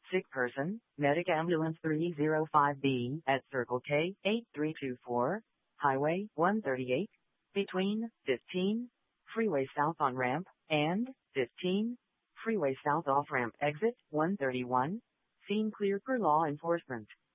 Sick person, medic ambulance 305B at Circle K 8324, Highway 138, between 15, Freeway South on ramp, and 15, Freeway South off ramp exit 131, scene clear per law enforcement.